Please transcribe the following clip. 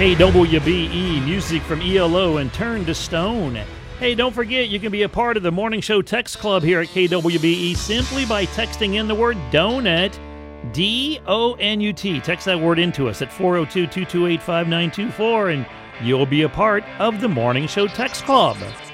KWBE, music from ELO and Turn to Stone. Hey, don't forget, you can be a part of the Morning Show Text Club here at KWBE simply by texting in the word donut, D-O-N-U-T. Text that word into us at 402-228-5924, and you'll be a part of the Morning Show Text Club.